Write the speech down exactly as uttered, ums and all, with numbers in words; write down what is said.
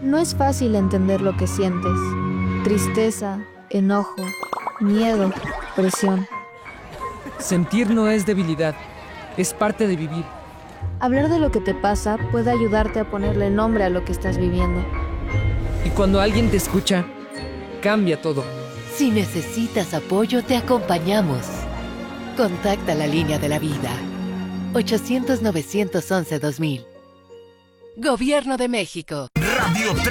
No es fácil entender lo que sientes. Tristeza, enojo, miedo, presión. Sentir no es debilidad, es parte de vivir. Hablar de lo que te pasa puede ayudarte a ponerle nombre a lo que estás viviendo. Y cuando alguien te escucha, cambia todo. Si necesitas apoyo, te acompañamos. Contacta la línea de la vida. ochocientos, novecientos once, dos mil. Gobierno de México. Radio